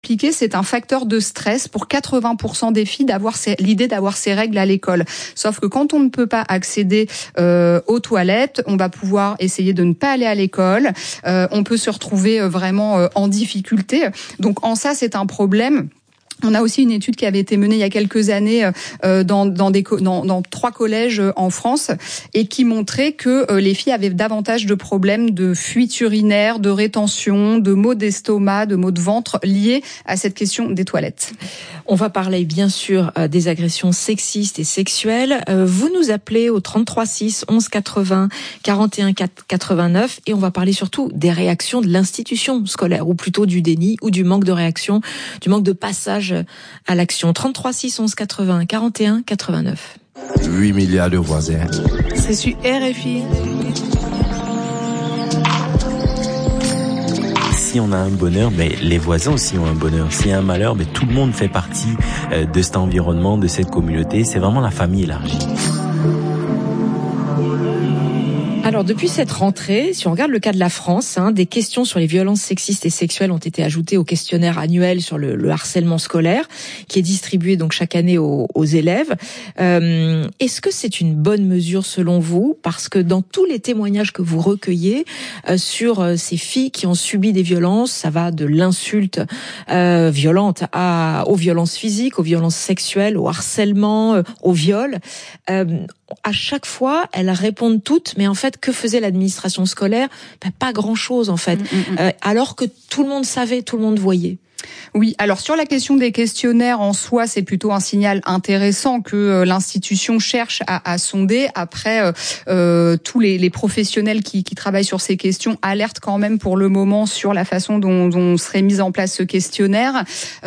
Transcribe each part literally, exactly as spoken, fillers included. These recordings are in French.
expliqué, c'est un facteur de stress pour quatre-vingts pour cent des filles d'avoir ces, l'idée d'avoir ces règles à l'école. Sauf que quand on ne peut pas accéder euh, aux toilettes, on va pouvoir essayer de ne pas aller à l'école. Euh, on peut se retrouver vraiment euh, en difficulté. Donc en ça, c'est un problème. On a aussi une étude qui avait été menée il y a quelques années euh, dans, dans, des, dans, dans trois collèges en France et qui montrait que euh, les filles avaient davantage de problèmes de fuite urinaire, de rétention, de maux d'estomac, de maux de ventre liés à cette question des toilettes. On va parler bien sûr euh, des agressions sexistes et sexuelles. Euh, vous nous appelez au trente-trois six onze quatre-vingts quarante et un quatre-vingt-neuf et on va parler surtout des réactions de l'institution scolaire ou plutôt du déni ou du manque de réaction, du manque de passage à l'action. trente-trois six onze quatre-vingts quarante et un quatre-vingt-neuf. huit milliards de voisins. C'est sur R F I. Si on a un bonheur, mais les voisins aussi ont un bonheur. S'il y a un malheur, mais tout le monde fait partie de cet environnement, de cette communauté. C'est vraiment la famille élargie. Alors depuis cette rentrée, si on regarde le cas de la France, hein, des questions sur les violences sexistes et sexuelles ont été ajoutées au questionnaire annuel sur le, le harcèlement scolaire, qui est distribué donc chaque année aux, aux élèves. Euh, est-ce que c'est une bonne mesure selon vous ? Parce que dans tous les témoignages que vous recueillez euh, sur euh, ces filles qui ont subi des violences, ça va de l'insulte euh, violente à, aux violences physiques, aux violences sexuelles, au harcèlement, euh, au viol. Euh, à chaque fois, elles répondent toutes, mais en fait, que faisait l'administration scolaire ? Ben, pas grand-chose, en fait. Mmh, mmh. Euh, alors que tout le monde savait, tout le monde voyait. Oui, alors sur la question des questionnaires en soi, c'est plutôt un signal intéressant que euh, l'institution cherche à, à sonder. Après, euh, euh, tous les, les professionnels qui, qui travaillent sur ces questions alertent quand même pour le moment sur la façon dont, dont serait mis en place ce questionnaire.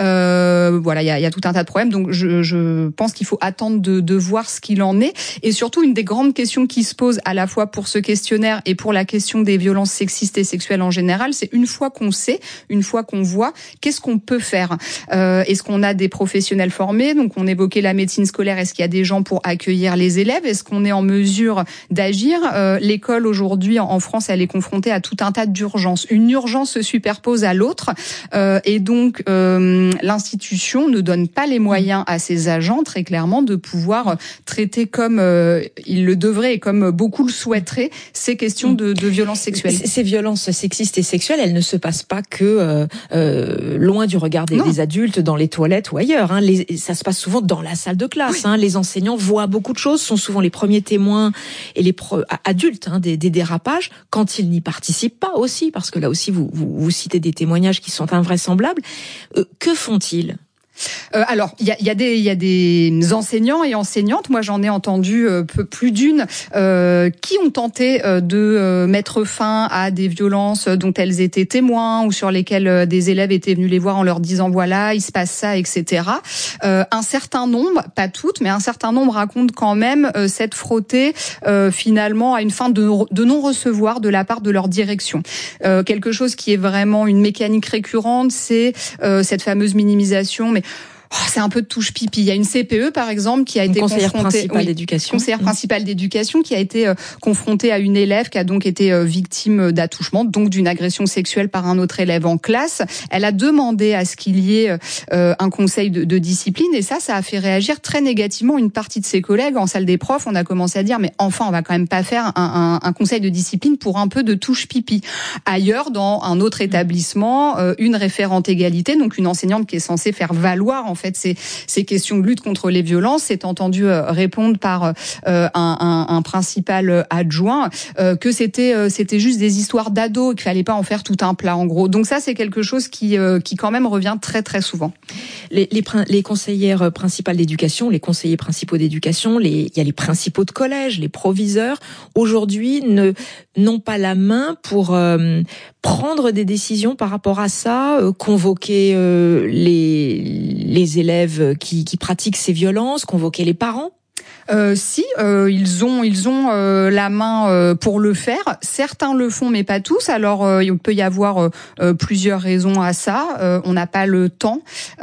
Euh, voilà, il y a, y a tout un tas de problèmes. Donc, je, je pense qu'il faut attendre de, de voir ce qu'il en est. Et surtout, une des grandes questions qui se posent à la fois pour ce questionnaire et pour la question des violences sexistes et sexuelles en général, c'est une fois qu'on sait, une fois qu'on voit, qu'est-ce qu'on peut faire. Euh, est-ce qu'on a des professionnels formés ? Donc, on évoquait la médecine scolaire. Est-ce qu'il y a des gens pour accueillir les élèves ? Est-ce qu'on est en mesure d'agir ? euh, L'école, aujourd'hui, en France, elle est confrontée à tout un tas d'urgences. Une urgence se superpose à l'autre. Euh, et donc, euh, l'institution ne donne pas les moyens à ses agents, très clairement, de pouvoir traiter comme euh, ils le devraient et comme beaucoup le souhaiteraient, ces questions de, de violences sexuelles. Ces violences sexistes et sexuelles, elles ne se passent pas que euh, euh, loin du regard des, des adultes, dans les toilettes ou ailleurs. Hein. Les, ça se passe souvent dans la salle de classe. Oui. Hein. Les enseignants voient beaucoup de choses, sont souvent les premiers témoins et les pro- adultes hein, des, des dérapages quand ils n'y participent pas aussi, parce que là aussi vous, vous, vous citez des témoignages qui sont invraisemblables. Euh, que font-ils ? Euh, alors, il y a, y a des, il y a des enseignants et enseignantes. Moi, j'en ai entendu euh, plus d'une euh, qui ont tenté euh, de euh, mettre fin à des violences dont elles étaient témoins ou sur lesquelles euh, des élèves étaient venus les voir en leur disant voilà, il se passe ça, et cetera. Euh, un certain nombre, pas toutes, mais un certain nombre racontent quand même euh, s'être frottés euh, finalement à une fin de, de non-recevoir de la part de leur direction. Euh, quelque chose qui est vraiment une mécanique récurrente, c'est euh, cette fameuse minimisation, mais oh, c'est un peu de touche pipi. Il y a une C P E, par exemple, qui a une été conseillère confrontée, principale oui, d'éducation. Conseillère mmh. principale d'éducation qui a été euh, confrontée à une élève qui a donc été euh, victime d'attouchement, donc d'une agression sexuelle par un autre élève en classe. Elle a demandé à ce qu'il y ait euh, un conseil de, de discipline et ça, ça a fait réagir très négativement une partie de ses collègues en salle des profs. On a commencé à dire mais enfin, on va quand même pas faire un, un, un conseil de discipline pour un peu de touche pipi. Ailleurs, dans un autre établissement, euh, une référente égalité, donc une enseignante qui est censée faire valoir en fait ces, ces questions de lutte contre les violences, s'est entendue euh, répondre par euh, un, un, un principal adjoint euh, que c'était euh, c'était juste des histoires d'ados et qu'il fallait pas en faire tout un plat en gros. Donc ça c'est quelque chose qui euh, qui quand même revient très très souvent. Les, les, les conseillères principales d'éducation, les conseillers principaux d'éducation, les, il y a les principaux de collège, les proviseurs, aujourd'hui ne n'ont pas la main pour euh, prendre des décisions par rapport à ça, euh, convoquer euh, les les élèves qui, qui pratiquent ces violences, convoquer les parents. Euh, si euh, ils ont ils ont euh, la main euh, pour le faire. Certains le font, mais pas tous. Alors euh, il peut y avoir euh, plusieurs raisons à ça. Euh, on n'a pas le temps.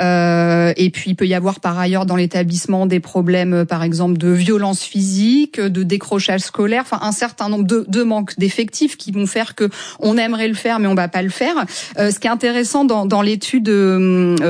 Euh, et puis il peut y avoir par ailleurs dans l'établissement des problèmes, par exemple de violence physique, de décrochage scolaire. Enfin un certain nombre de, de manques d'effectifs qui vont faire que on aimerait le faire, mais on va pas le faire. Euh, ce qui est intéressant dans, dans l'étude. Euh,